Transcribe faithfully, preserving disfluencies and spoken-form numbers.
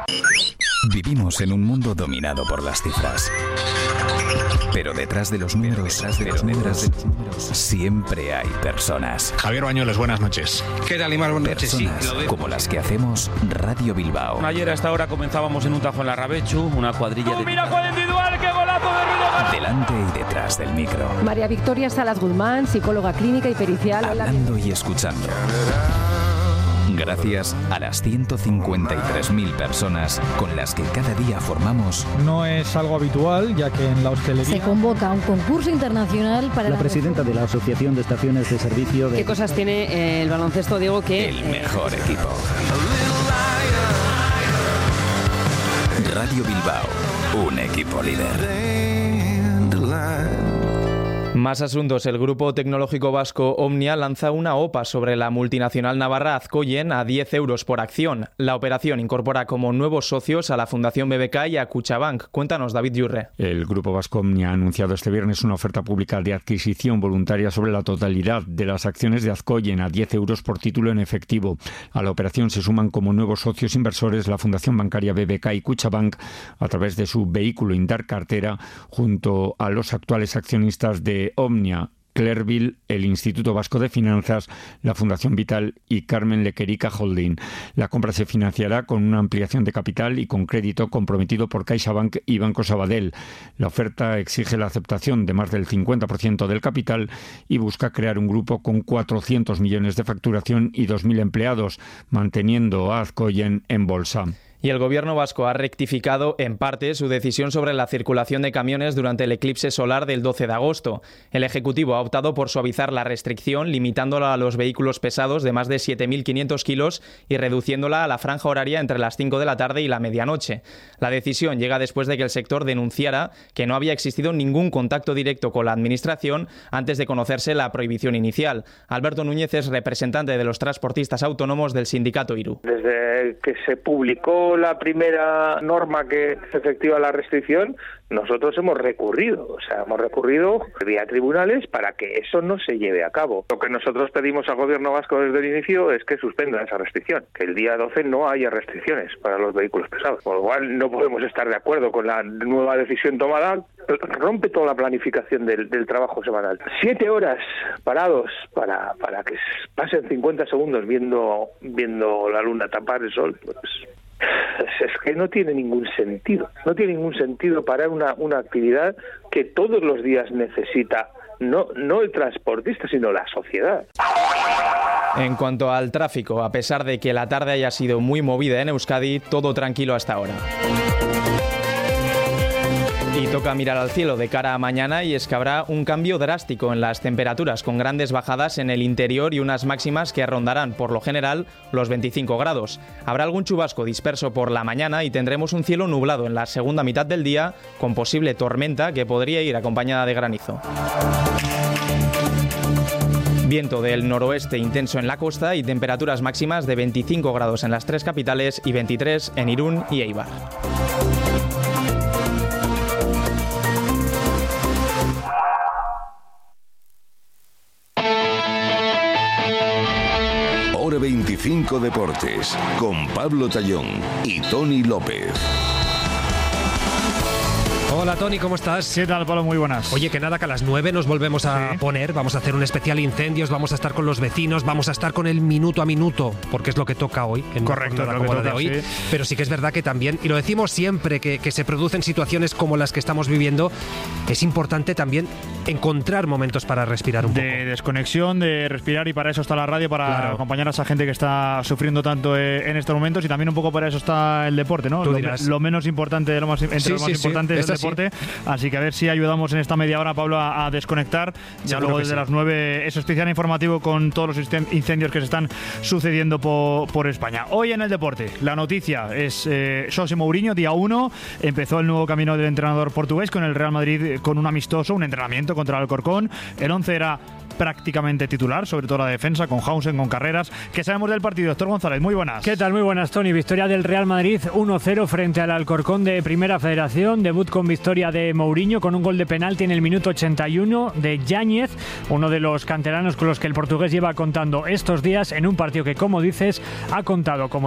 Vivimos en un mundo dominado por las cifras. Pero detrás de los números, detrás de los números, siempre hay personas. Javier Bañuelos, buenas noches. ¿Qué tal, Imar? Buenas noches. Personas Sí, lo veo. como las que hacemos Radio Bilbao. Ayer a esta hora comenzábamos en un tajo en la Rabechu, una cuadrilla de... ¡Mira con individual! ¡Qué golazo de Ruido! Delante y detrás del micro. María Victoria Salas Guzmán, psicóloga clínica y pericial. Hablando y escuchando. Gracias a las ciento cincuenta y tres mil personas con las que cada día formamos. No es algo habitual, ya que en la hostelería... Se convoca un concurso internacional para... La la presidenta de la Asociación de Estaciones de Servicio de... ¿Qué cosas tiene el baloncesto, Diego, que... El mejor equipo. Radio Bilbao, un equipo líder. Más asuntos. El grupo tecnológico vasco Omnia lanza una OPA sobre la multinacional navarra Azcoyen a diez euros por acción. La operación incorpora como nuevos socios a la Fundación B B K y a Kutxabank. Cuéntanos, David Yurre. El grupo vasco Omnia ha anunciado este viernes una oferta pública de adquisición voluntaria sobre la totalidad de las acciones de Azcoyen a diez euros por título en efectivo. A la operación se suman como nuevos socios inversores la Fundación Bancaria B B K y Kutxabank a través de su vehículo Indar Cartera, junto a los actuales accionistas de Omnia, Clerville, el Instituto Vasco de Finanzas, la Fundación Vital y Carmen Lequerica Holding. La compra se financiará con una ampliación de capital y con crédito comprometido por CaixaBank y Banco Sabadell. La oferta exige la aceptación de más del cincuenta por ciento del capital y busca crear un grupo con cuatrocientos millones de facturación y dos mil empleados, manteniendo a Azcoyen en bolsa. Y el gobierno vasco ha rectificado en parte su decisión sobre la circulación de camiones durante el eclipse solar del doce de agosto. El Ejecutivo ha optado por suavizar la restricción, limitándola a los vehículos pesados de más de siete mil quinientos kilos y reduciéndola a la franja horaria entre las cinco de la tarde y la medianoche. La decisión llega después de que el sector denunciara que no había existido ningún contacto directo con la Administración antes de conocerse la prohibición inicial. Alberto Núñez es representante de los transportistas autónomos del sindicato IRU. Desde que se publicó la primera norma que efectiva la restricción, nosotros hemos recurrido, o sea, hemos recurrido vía tribunales para que eso no se lleve a cabo. Lo que nosotros pedimos al gobierno vasco desde el inicio es que suspendan esa restricción, que el día doce no haya restricciones para los vehículos pesados. Por lo cual no podemos estar de acuerdo con la nueva decisión tomada, rompe toda la planificación del, del trabajo semanal. Siete horas parados para, para que pasen cincuenta segundos viendo, viendo la luna tapar el sol, pues... es que no tiene ningún sentido, no tiene ningún sentido parar una, una actividad que todos los días necesita, no, no el transportista, sino la sociedad. En cuanto al tráfico, a pesar de que la tarde haya sido muy movida en Euskadi, todo tranquilo hasta ahora. Y toca mirar al cielo de cara a mañana, y es que habrá un cambio drástico en las temperaturas, con grandes bajadas en el interior y unas máximas que rondarán, por lo general, los veinticinco grados. Habrá algún chubasco disperso por la mañana y tendremos un cielo nublado en la segunda mitad del día, con posible tormenta que podría ir acompañada de granizo. Viento del noroeste intenso en la costa y temperaturas máximas de veinticinco grados en las tres capitales y veintitrés en Irún y Eibar. Hora veinticinco Deportes, con Pablo Tallón y Tony López. Hola Tony, ¿cómo estás? ¿Qué tal, Pablo? Muy buenas. Oye, que nada, que a las nueve nos volvemos a sí. poner, vamos a hacer un especial incendios, vamos a estar con los vecinos, vamos a estar con el minuto a minuto, porque es lo que toca hoy, en Correcto, la lo que toca, de hoy. Sí. Pero sí que es verdad que también, y lo decimos siempre, que, que se producen situaciones como las que estamos viviendo, es importante también encontrar momentos para respirar un de poco. De desconexión, de respirar, y para eso está la radio, para claro. acompañar a esa gente que está sufriendo tanto en estos momentos, y también un poco para eso está el deporte, ¿no? Lo, lo menos importante de lo más, entre sí, lo más sí, importante sí. es el Esta deporte, sí. Así que a ver si ayudamos en esta media hora, Pablo, a, a desconectar. Ya Seguro luego que desde sí. las nueve, ese especial informativo con todos los incendios que se están sucediendo por, por España. Hoy en el deporte, la noticia es eh, José Mourinho, día uno, empezó el nuevo camino del entrenador portugués con el Real Madrid, con un amistoso, un entrenamiento contra el Alcorcón. El once era prácticamente titular, sobre todo la defensa, con Hausen, con Carreras. ¿Qué sabemos del partido? Héctor González, muy buenas. ¿Qué tal? Muy buenas, Tony. Victoria del Real Madrid uno cero frente al Alcorcón de Primera Federación. Debut con victoria de Mourinho con un gol de penalti en el minuto ochenta y uno de Yáñez, uno de los canteranos con los que el portugués lleva contando estos días en un partido que, como dices, ha contado como